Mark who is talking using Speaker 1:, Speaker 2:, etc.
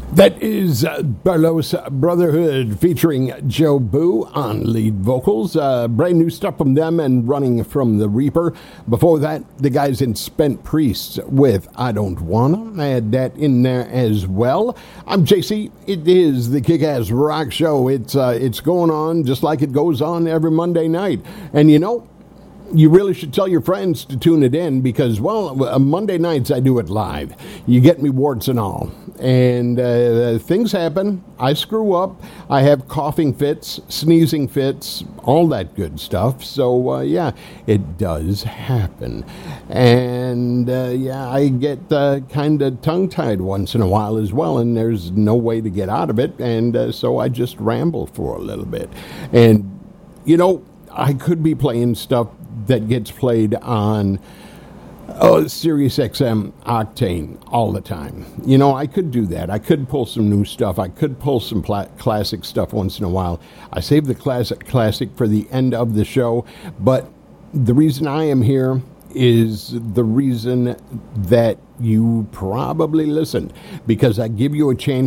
Speaker 1: That is Barlos Brotherhood featuring Joe Boo on lead vocals. Brand new stuff from them and Running from the Reaper. Before that, the guys in Spent Priests with I Don't Wanna. I had that in there as well. I'm JC. It is the Kick-Ass Rock Show. It's going on just like it goes on every Monday night. And you know, you really should tell your friends to tune it in because, well, Monday nights I do it live. You get me warts and all. And things happen. I screw up. I have coughing fits, sneezing fits, all that good stuff. So, yeah, it does happen. And, yeah, I get kind of tongue-tied once in a while as well, and there's no way to get out of it. And so I just ramble for a little bit. And, you know, I could be playing stuff that gets played on Sirius XM Octane all the time. You know, I could do that. I could pull some new stuff. I could pull some classic stuff once in a while. I save the classic for the end of the show. But the reason I am here is the reason that you probably listen, because I give you a chance